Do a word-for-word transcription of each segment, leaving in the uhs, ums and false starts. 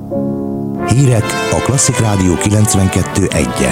Hírek a Klasszik Rádió kilencvenkettő egyen.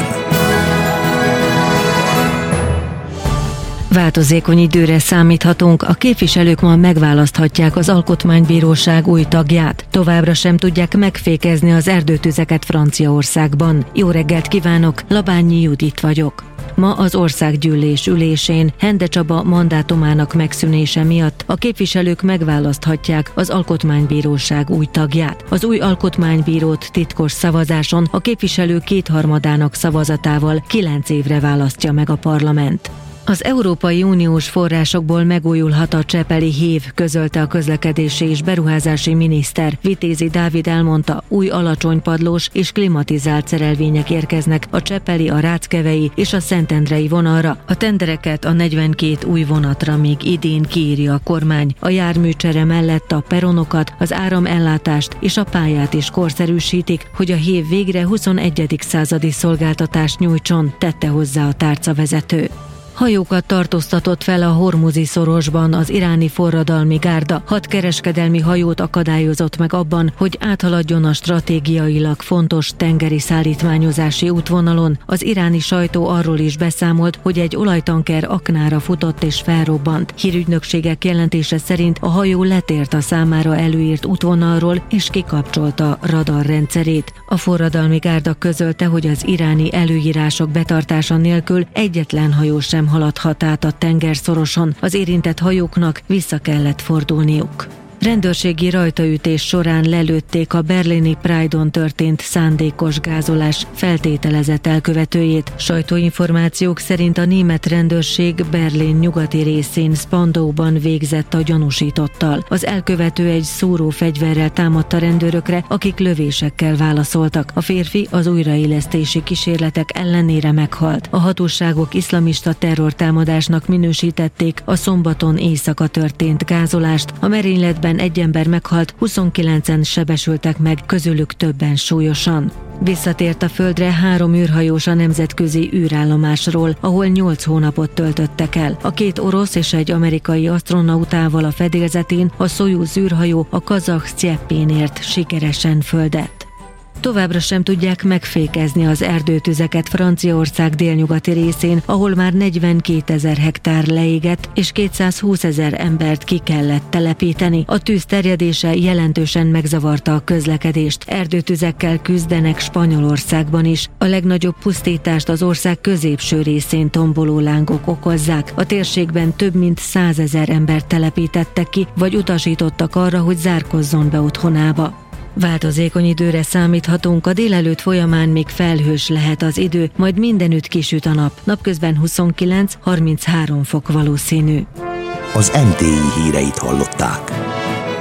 Változékony időre számíthatunk, a képviselők ma megválaszthatják az Alkotmánybíróság új tagját. Továbbra sem tudják megfékezni az erdőtüzeket Franciaországban. Jó reggelt kívánok, Labányi Judit vagyok. Ma az országgyűlés ülésén Hende Csaba mandátumának megszűnése miatt a képviselők megválaszthatják az Alkotmánybíróság új tagját. Az új alkotmánybírót titkos szavazáson a képviselő kétharmadának szavazatával kilenc évre választja meg a parlament. Az Európai Uniós forrásokból megújulhat a csepeli hév, közölte a közlekedési és beruházási miniszter. Vitézi Dávid elmondta, új alacsonypadlós és klimatizált szerelvények érkeznek a csepeli, a ráckevei és a szentendrei vonalra. A tendereket a negyvenkét új vonatra még idén kiírja a kormány. A járműcsere mellett a peronokat, az áramellátást és a pályát is korszerűsítik, hogy a hév végre huszonegyedik századi szolgáltatást nyújtson, tette hozzá a tárcavezető. Hajókat tartóztatott fel a Hormuzi szorosban az iráni forradalmi gárda. Hat kereskedelmi hajót akadályozott meg abban, hogy áthaladjon a stratégiailag fontos tengeri szállítmányozási útvonalon. Az iráni sajtó arról is beszámolt, hogy egy olajtanker aknára futott és felrobbant. Hírügynökségek jelentése szerint a hajó letért a számára előírt útvonalról és kikapcsolta radarrendszerét. A forradalmi gárda közölte, hogy az iráni előírások betartása nélkül egyetlen hajó sem haladhat át a tengerszoroson, az érintett hajóknak vissza kellett fordulniuk. Rendőrségi rajtaütés során lelőtték a berlini Pride-on történt szándékos gázolás feltételezett elkövetőjét. Sajtóinformációk szerint a német rendőrség Berlin nyugati részén Spandauban végzett a gyanúsítottal. Az elkövető egy szúrófegyverrel támadt a rendőrökre, akik lövésekkel válaszoltak. A férfi az újraélesztési kísérletek ellenére meghalt. A hatóságok iszlamista terrortámadásnak minősítették a szombaton éjszaka történt gázolást. A merényletben egy ember meghalt, huszonkilencen sebesültek meg, közülük többen súlyosan. Visszatért a földre három űrhajós a nemzetközi űrállomásról, ahol nyolc hónapot töltöttek el. A két orosz és egy amerikai asztronautával a fedélzetén a Szojuz űrhajó a kazah Sztyeppén ért sikeresen földet. Továbbra sem tudják megfékezni az erdőtüzeket Franciaország délnyugati részén, ahol már negyvenkétezer hektár leégett, és kétszázhúszezer embert ki kellett telepíteni. A tűz terjedése jelentősen megzavarta a közlekedést. Erdőtüzekkel küzdenek Spanyolországban is. A legnagyobb pusztítást az ország középső részén tomboló lángok okozzák. A térségben több mint százezer embert telepítettek ki, vagy utasítottak arra, hogy zárkozzon be otthonába. Változékony időre számíthatunk, a délelőtt folyamán még felhős lehet az idő, majd mindenütt kisüt a nap. Napközben huszonkilenc-harminchárom fok valószínű. Az em té i híreit hallották.